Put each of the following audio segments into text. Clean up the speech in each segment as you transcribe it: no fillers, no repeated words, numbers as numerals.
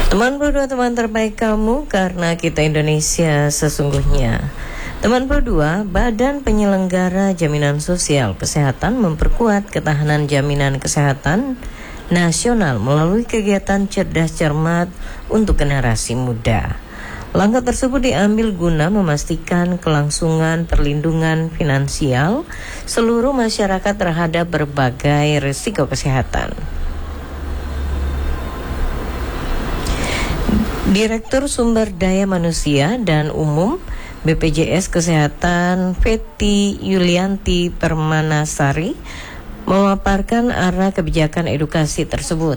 Teman berdua, teman terbaik kamu, karena kita Indonesia sesungguhnya. Teman berdua, Badan Penyelenggara Jaminan Sosial Kesehatan memperkuat ketahanan jaminan kesehatan nasional melalui kegiatan cerdas cermat untuk generasi muda. Langkah tersebut diambil guna memastikan kelangsungan perlindungan finansial seluruh masyarakat terhadap berbagai risiko kesehatan. Direktur Sumber Daya Manusia dan Umum BPJS Kesehatan Feti Yulianti Permanasari memaparkan arah kebijakan edukasi tersebut.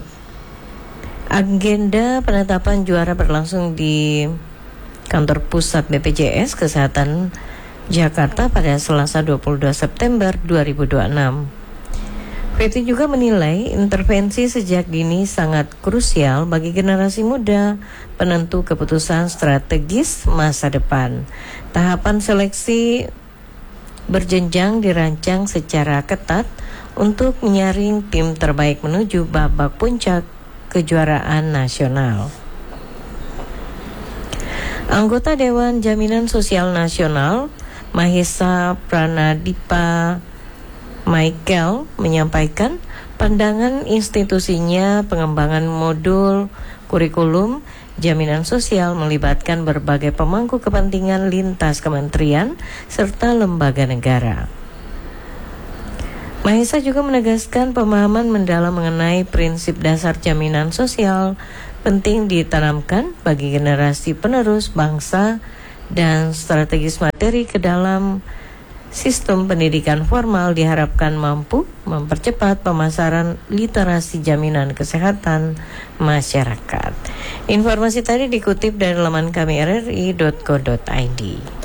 Agenda penetapan juara berlangsung di Kantor Pusat BPJS Kesehatan Jakarta pada Selasa 22 September 2026. Feti juga menilai intervensi sejak dini sangat krusial bagi generasi muda, penentu keputusan strategis masa depan. Tahapan seleksi berjenjang dirancang secara ketat untuk menyaring tim terbaik menuju babak puncak kejuaraan nasional. Anggota Dewan Jaminan Sosial Nasional, Mahesa Pranadipa Michael, menyampaikan pandangan institusinya pengembangan modul kurikulum jaminan sosial melibatkan berbagai pemangku kepentingan lintas kementerian serta lembaga negara. Mahesa juga menegaskan pemahaman mendalam mengenai prinsip dasar jaminan sosial penting ditanamkan bagi generasi penerus bangsa dan strategis materi ke dalam sistem pendidikan formal diharapkan mampu mempercepat pemasaran literasi jaminan kesehatan masyarakat. Informasi tadi dikutip dari laman kami rri.co.id.